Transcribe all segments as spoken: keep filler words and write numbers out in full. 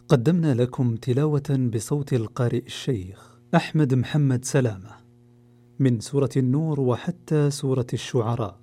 قدمنا لكم تلاوة بصوت القارئ الشيخ أحمد محمد سلامة من سورة النور وحتى سورة الشعراء.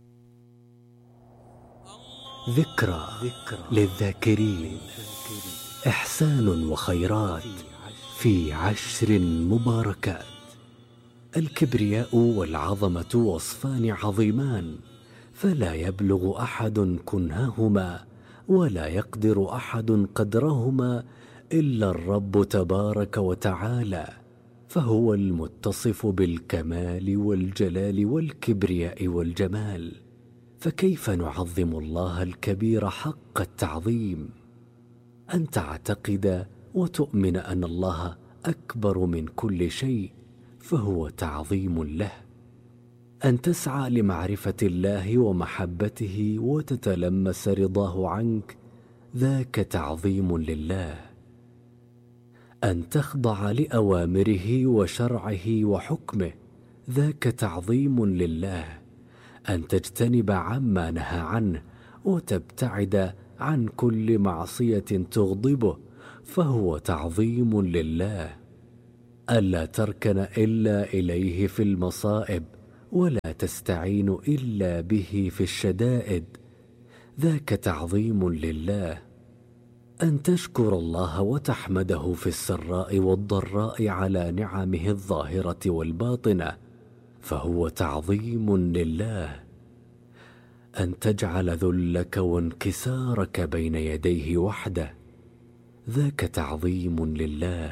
ذكرى للذاكرين، إحسان وخيرات في عشر مباركات. الكبرياء والعظمة وصفان عظيمان، فلا يبلغ أحد كنههما ولا يقدر أحد قدرهما إلا الرب تبارك وتعالى، فهو المتصف بالكمال والجلال والكبرياء والجمال. فكيف نعظم الله الكبير حق التعظيم؟ أن تعتقد وتؤمن أن الله أكبر من كل شيء، فهو تعظيم له. أن تسعى لمعرفة الله ومحبته وتتلمس رضاه عنك، ذاك تعظيم لله. أن تخضع لأوامره وشرعه وحكمه، ذاك تعظيم لله. أن تجتنب عما نهى عنه وتبتعد عن كل معصية تغضبه، فهو تعظيم لله. ألا تركن إلا إليه في المصائب ولا تستعين إلا به في الشدائد، ذاك تعظيم لله. أن تشكر الله وتحمده في السراء والضراء على نعمه الظاهرة والباطنة، فهو تعظيم لله. أن تجعل ذلك وانكسارك بين يديه وحده، ذاك تعظيم لله.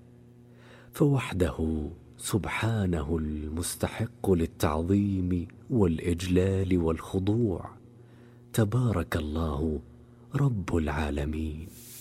فوحده سبحانه المستحق للتعظيم والإجلال والخضوع، تبارك الله رب العالمين.